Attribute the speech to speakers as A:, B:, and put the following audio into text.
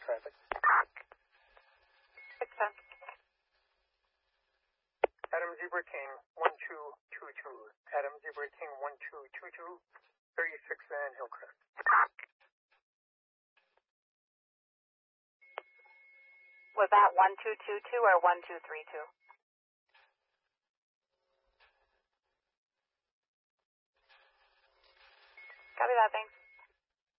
A: traffic.
B: 610.
A: Adam Zebra King 1222. Adam Zebra King 1222, 36 Van Hillcrest.
B: Was that 1222 or 1232? Copy that, thanks.